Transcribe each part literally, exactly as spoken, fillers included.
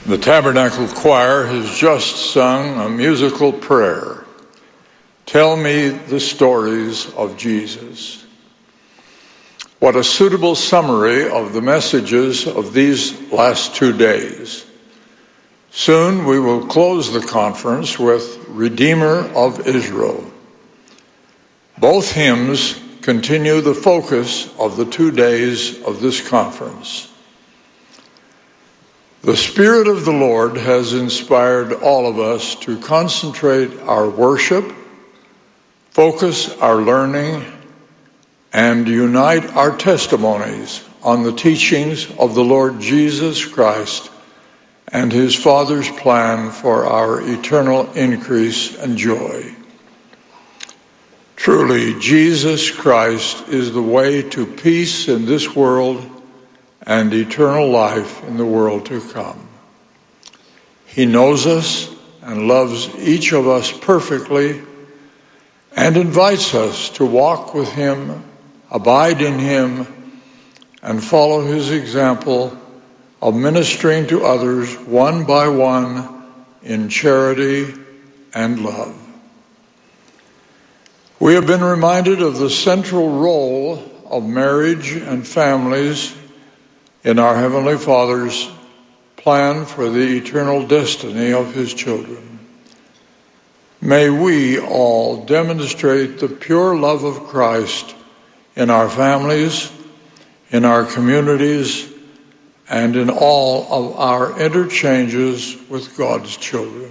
The Tabernacle Choir has just sung a musical prayer, "Tell Me the Stories of Jesus." What a suitable summary of the messages of these last two days. Soon we will close the conference with Redeemer of Israel. Both hymns continue the focus of the two days of this conference. The Spirit of the Lord has inspired all of us to concentrate our worship, focus our learning, and unite our testimonies on the teachings of the Lord Jesus Christ and his Father's plan for our eternal increase and joy. Truly, Jesus Christ is the way to peace in this world and eternal life in the world to come. He knows us and loves each of us perfectly and invites us to walk with him, abide in him, and follow his example of ministering to others one by one in charity and love. We have been reminded of the central role of marriage and families in our Heavenly Father's plan for the eternal destiny of his children. May we all demonstrate the pure love of Christ in our families, in our communities, and in all of our interchanges with God's children.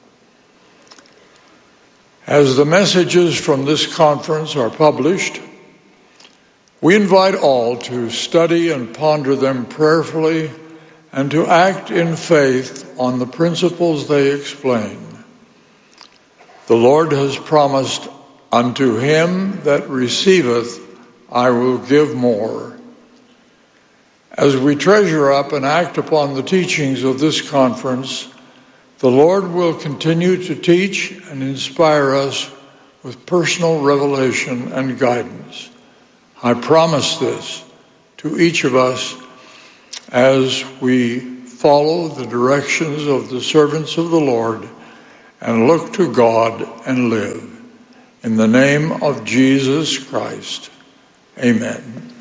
As the messages from this conference are published, we invite all to study and ponder them prayerfully and to act in faith on the principles they explain. The Lord has promised, "Unto him that receiveth, I will give more." As we treasure up and act upon the teachings of this conference, the Lord will continue to teach and inspire us with personal revelation and guidance. I promise this to each of us as we follow the directions of the servants of the Lord and look to God and live. In the name of Jesus Christ, amen.